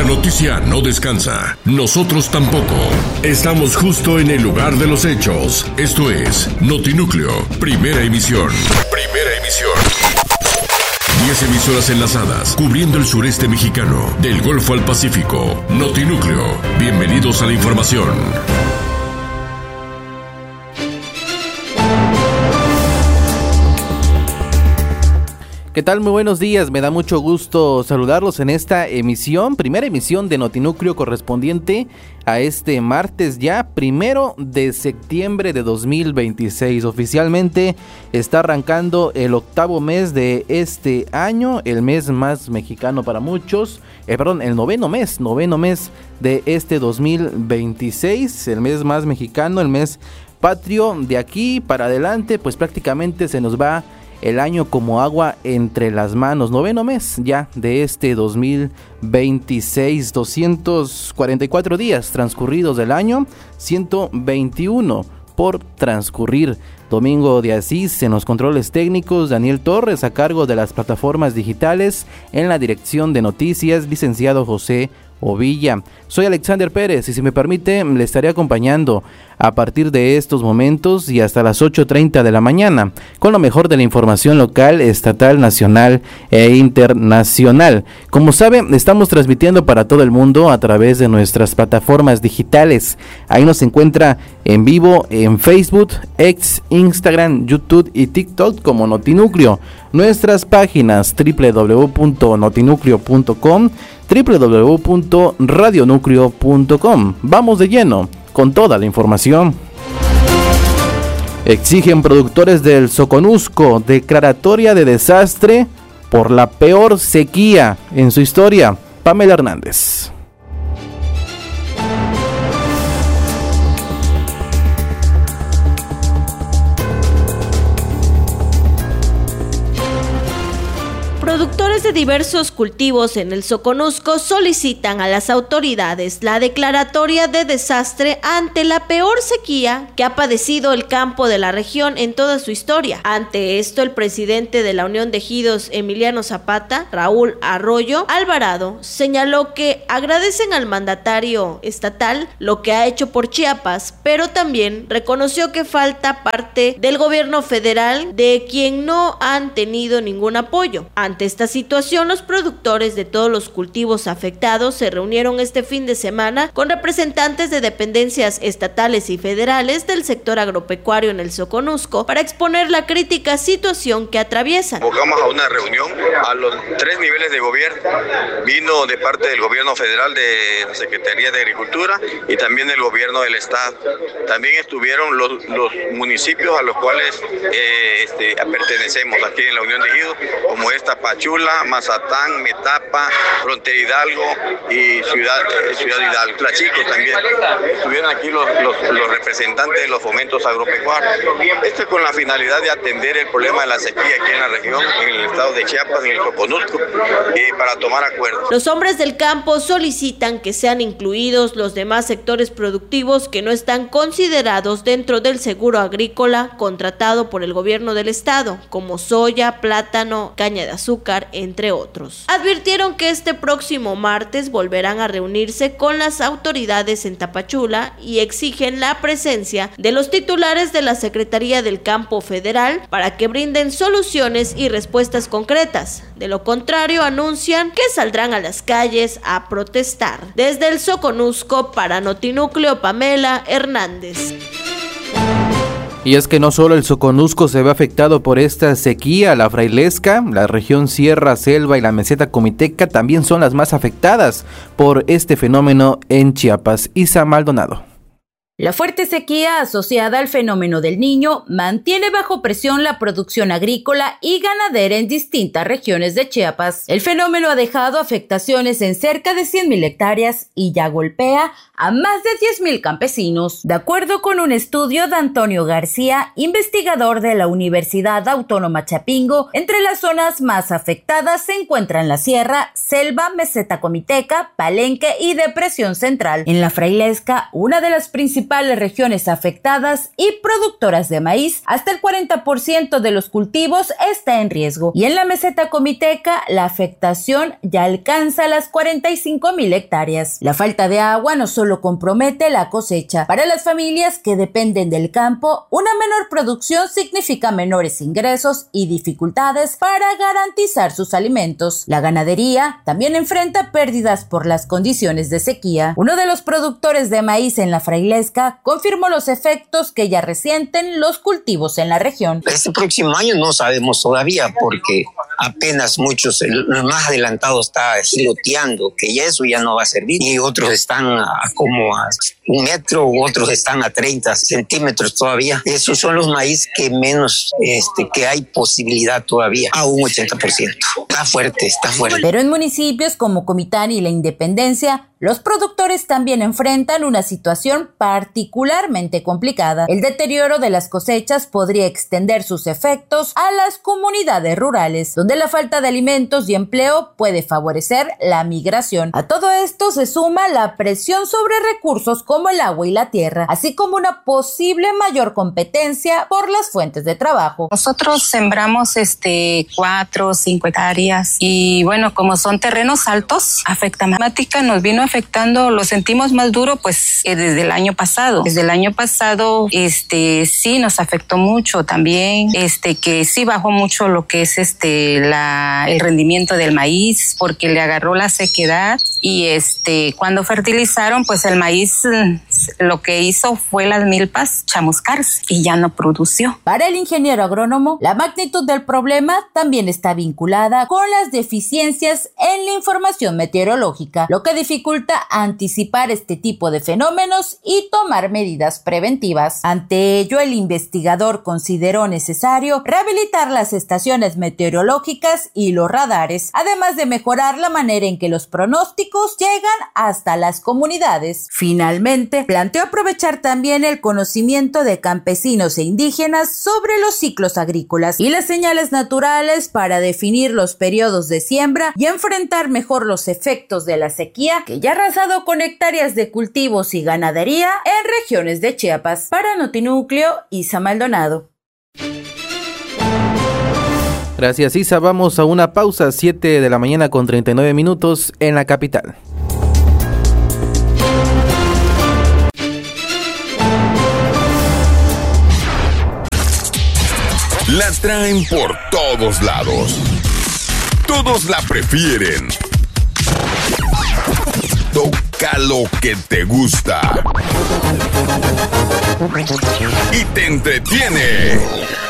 La noticia no descansa. Nosotros tampoco. Estamos justo en el lugar de los hechos. Esto es Notinúcleo, primera emisión. Primera emisión. 10 emisoras enlazadas, cubriendo el sureste mexicano, del Golfo al Pacífico. Notinúcleo. Bienvenidos a la información. ¿Qué tal? Muy buenos días, me da mucho gusto saludarlos en esta emisión, primera emisión de Notinúcleo correspondiente a este martes ya, 1 de septiembre de 2026. Oficialmente está arrancando el 8º mes de este año, el mes más mexicano para muchos, el noveno mes de este 2026, el mes más mexicano, el mes patrio. De aquí para adelante, pues prácticamente se nos va el año como agua entre las manos. 9º mes ya de este 2026, 244 días transcurridos del año, 121 por transcurrir. Domingo de Asís en los controles técnicos, Daniel Torres a cargo de las plataformas digitales, en la dirección de noticias, licenciado José Ovilla. Soy Alexander Pérez y si me permite le estaré acompañando a partir de estos momentos y hasta las 8:30 de la mañana con lo mejor de la información local, estatal, nacional e internacional. Como sabe, estamos transmitiendo para todo el mundo a través de nuestras plataformas digitales. Ahí nos encuentra en vivo en Facebook, X, Instagram, YouTube y TikTok como Notinúcleo. Nuestras páginas www.notinucleo.com, www.radionucleo.com. Vamos de lleno con toda la información. Exigen productores del Soconusco declaratoria de desastre por la peor sequía en su historia. Pamela Hernández. Productores de diversos cultivos en el Soconusco solicitan a las autoridades la declaratoria de desastre ante la peor sequía que ha padecido el campo de la región en toda su historia. Ante esto, el presidente de la Unión de Ejidos, Emiliano Zapata, Raúl Arroyo Alvarado, señaló que agradecen al mandatario estatal lo que ha hecho por Chiapas, pero también reconoció que falta parte del gobierno federal de quien no han tenido ningún apoyo. Ante esta situación, los productores de todos los cultivos afectados se reunieron este fin de semana con representantes de dependencias estatales y federales del sector agropecuario en el Soconusco para exponer la crítica situación que atraviesan. Convocamos a una reunión a los 3 niveles de gobierno. Vino de parte del gobierno federal, de la Secretaría de Agricultura y también del gobierno del estado. También estuvieron los municipios a los cuales pertenecemos aquí en la Unión de Ejidos, como es Tapachula, Mazatán, Metapa, Frontera Hidalgo y Ciudad Hidalgo. Tlachicos también. Estuvieron aquí los representantes de los fomentos agropecuarios. Esto es con la finalidad de atender el problema de la sequía aquí en la región, en el estado de Chiapas, en el Soconusco, para tomar acuerdos. Los hombres del campo solicitan que sean incluidos los demás sectores productivos que no están considerados dentro del seguro agrícola contratado por el gobierno del estado, como soya, plátano, caña de azúcar, entre otros. Advirtieron que este próximo martes volverán a reunirse con las autoridades en Tapachula y exigen la presencia de los titulares de la Secretaría del Campo Federal para que brinden soluciones y respuestas concretas. De lo contrario, anuncian que saldrán a las calles a protestar. Desde el Soconusco, para Notinúcleo, Pamela Hernández. Y es que no solo el Soconusco se ve afectado por esta sequía, la Frailesca, la región Sierra, Selva y la Meseta Comiteca también son las más afectadas por este fenómeno en Chiapas. Isa Maldonado. La fuerte sequía asociada al fenómeno del Niño mantiene bajo presión la producción agrícola y ganadera en distintas regiones de Chiapas. El fenómeno ha dejado afectaciones en cerca de 100,000 hectáreas y ya golpea a más de 10,000 campesinos. De acuerdo con un estudio de Antonio García, investigador de la Universidad Autónoma Chapingo, entre las zonas más afectadas se encuentran la Sierra, Selva, Meseta Comiteca, Palenque y Depresión Central. En la Frailesca, una de las principales principales regiones afectadas y productoras de maíz, hasta el 40% de los cultivos está en riesgo. Y en la meseta comiteca, la afectación ya alcanza las 45,000 hectáreas. La falta de agua no solo compromete la cosecha. Para las familias que dependen del campo, una menor producción significa menores ingresos y dificultades para garantizar sus alimentos. La ganadería también enfrenta pérdidas por las condiciones de sequía. Uno de los productores de maíz en la Frailesca confirmó los efectos que ya resienten los cultivos en la región. Este próximo año no sabemos todavía porque apenas muchos, el más adelantado está siloteando, que ya eso ya no va a servir, y otros están como a 1 metro, otros están a 30 centímetros todavía. Esos son los maíz que menos, que hay posibilidad todavía, a un 80%. Está fuerte. Pero en municipios como Comitán y La Independencia, los productores también enfrentan una situación particularmente complicada. El deterioro de las cosechas podría extender sus efectos a las comunidades rurales, donde la falta de alimentos y empleo puede favorecer la migración. A todo esto se suma la presión sobre recursos como el agua y la tierra, así como una posible mayor competencia por las fuentes de trabajo. Nosotros sembramos 4 o 5 hectáreas y bueno, como son terrenos altos, afecta más. Nos vino afectando, lo sentimos más duro pues desde el año pasado. Desde el año pasado sí nos afectó mucho también, que sí bajó mucho lo que es el rendimiento del maíz porque le agarró la sequedad y cuando fertilizaron pues el maíz lo que hizo fue las milpas chamuscarse y ya no produció. Para el ingeniero agrónomo, la magnitud del problema también está vinculada con las deficiencias en la información meteorológica, lo que dificulta anticipar este tipo de fenómenos y tomar medidas preventivas. Ante ello, el investigador consideró necesario rehabilitar las estaciones meteorológicas y los radares, además de mejorar la manera en que los pronósticos llegan hasta las comunidades. Finalmente, planteó aprovechar también el conocimiento de campesinos e indígenas sobre los ciclos agrícolas y las señales naturales para definir los periodos de siembra y enfrentar mejor los efectos de la sequía que ya ha arrasado con hectáreas de cultivos y ganadería en regiones de Chiapas. Para Notinúcleo, Isa Maldonado. Gracias, Isa. Vamos a una pausa, 7 de la mañana con 39 minutos en la capital. La traen por todos lados. Todos la prefieren. Toca lo que te gusta. Y te entretiene.